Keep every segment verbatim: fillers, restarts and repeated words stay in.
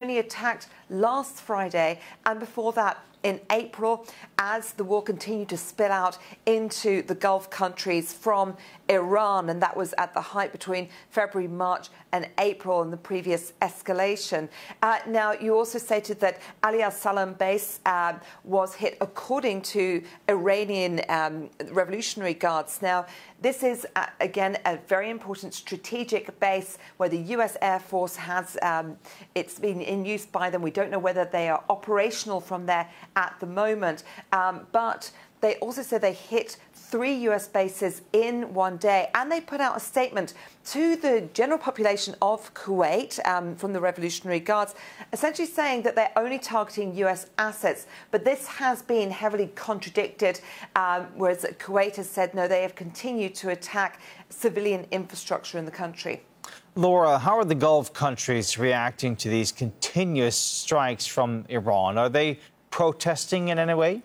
only attacked last Friday, and before that in April, as the war continued to spill out into the Gulf countries from Iran, and that was at the height between February, March and April in the previous escalation. Uh, now, you also stated that Ali al-Salam base uh, was hit according to Iranian um, Revolutionary Guards. Now, this is, uh, again, a very important strategic base where the U S Air Force has, um, it's been in use by them. We don't know whether they are operational from there at the moment, um, but they also said they hit three U S bases in one day, and they put out a statement to the general population of Kuwait um, from the Revolutionary Guards, essentially saying that they're only targeting U S assets. But this has been heavily contradicted, um, whereas Kuwait has said, no, they have continued to attack civilian infrastructure in the country. Laura, how are the Gulf countries reacting to these continuous strikes from Iran? Are they protesting in any way?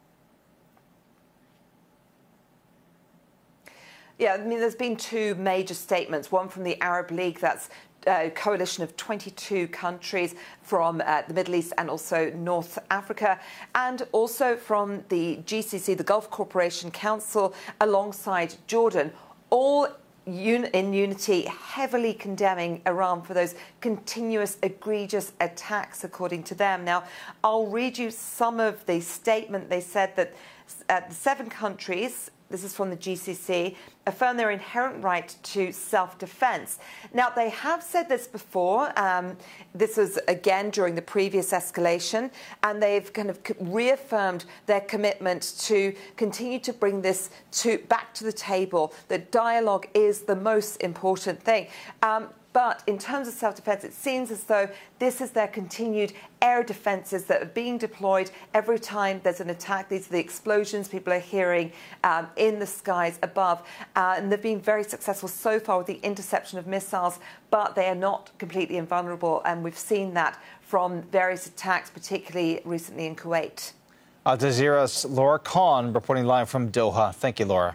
Yeah, I mean, there's been two major statements, one from the Arab League, that's a coalition of twenty-two countries from uh, the Middle East and also North Africa, and also from the G C C, the Gulf Cooperation Council, alongside Jordan, all Un in unity, heavily condemning Iran for those continuous, egregious attacks, according to them. Now, I'll read you some of the statement. They said that uh, the seven countries, this is from the G C C, affirm their inherent right to self-defense. Now, they have said this before. Um, this was, again, during the previous escalation, and they've kind of reaffirmed their commitment to continue to bring this to back to the table, that dialogue is the most important thing. Um, But in terms of self-defense, it seems as though this is their continued air defenses that are being deployed every time there's an attack. These are the explosions people are hearing um, in the skies above. Uh, and they've been very successful so far with the interception of missiles, but they are not completely invulnerable. And we've seen that from various attacks, particularly recently in Kuwait. Al Jazeera's Laura Khan reporting live from Doha. Thank you, Laura.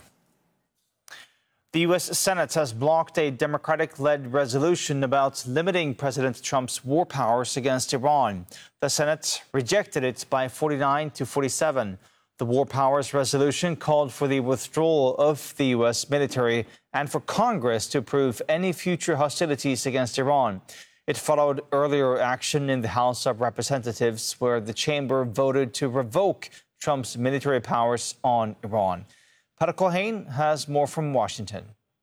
The U S Senate has blocked a Democratic-led resolution about limiting President Trump's war powers against Iran. The Senate rejected it by forty-nine to forty-seven. The war powers resolution called for the withdrawal of the U S military and for Congress to approve any future hostilities against Iran. It followed earlier action in the House of Representatives, where the chamber voted to revoke Trump's military powers on Iran. Pat Culhane has more from Washington.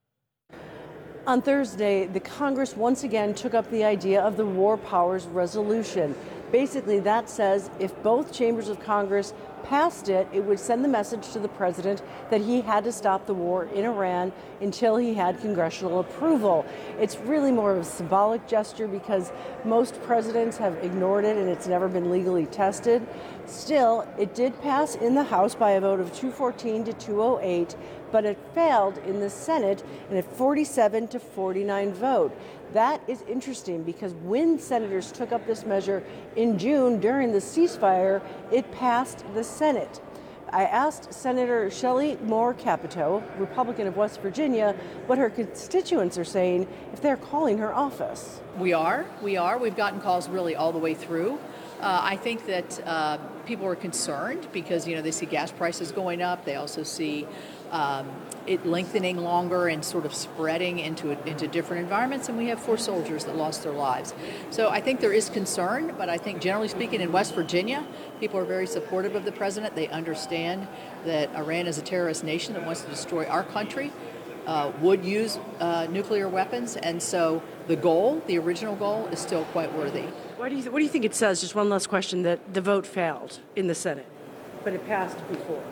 On Thursday, the Congress once again took up the idea of the War Powers Resolution. Basically, that says if both chambers of Congress passed it, it would send the message to the president that he had to stop the war in Iran until he had congressional approval. It's really more of a symbolic gesture because most presidents have ignored it and it's never been legally tested. Still, it did pass in the House by a vote of two fourteen to two oh eight, but it failed in the Senate in a forty-seven to forty-nine vote. That is interesting because when senators took up this measure in June during the ceasefire, it passed the Senate. I asked Senator Shelley Moore Capito, Republican of West Virginia, what her constituents are saying if they're calling her office. We are. We are. We've gotten calls really all the way through. Uh, I think that uh, people are concerned because, you know, they see gas prices going up. They also see um, it lengthening longer and sort of spreading into into different environments. And we have four soldiers that lost their lives. So I think there is concern. But I think generally speaking in West Virginia, people are very supportive of the president. They understand that Iran is a terrorist nation that wants to destroy our country, uh, would use uh, nuclear weapons. And so the goal, the original goal, is still quite worthy. What do you, what do you think it says, just one last question, that the vote failed in the Senate, but it passed before?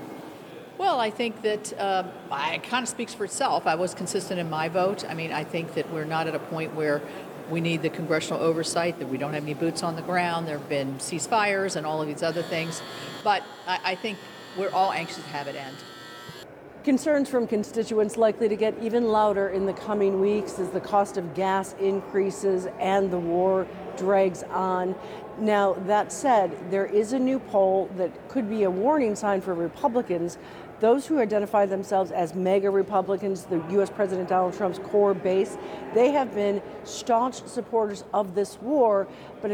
Well, I think that uh, it kind of speaks for itself. I was consistent in my vote. I mean, I think that we're not at a point where we need the congressional oversight, that we don't have any boots on the ground. There have been ceasefires and all of these other things. But I, I think we're all anxious to have it end. Concerns from constituents likely to get even louder in the coming weeks as the cost of gas increases and the war drags on. Now, that said, there is a new poll that could be a warning sign for Republicans. Those who identify themselves as MAGA Republicans, the U S President Donald Trump's core base, they have been staunch supporters of this war, but